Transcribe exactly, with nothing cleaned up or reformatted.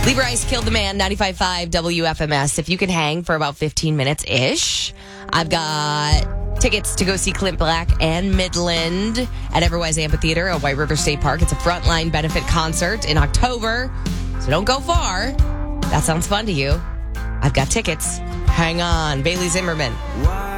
Libra Ice killed the man, ninety-five point five W F M S. If you can hang for about fifteen minutes-ish, I've got tickets to go see Clint Black and Midland at Everwise Amphitheater at White River State Park. It's a Frontline benefit concert in October, so don't go far. That sounds fun to you. I've got tickets. Hang on. Bailey Zimmerman.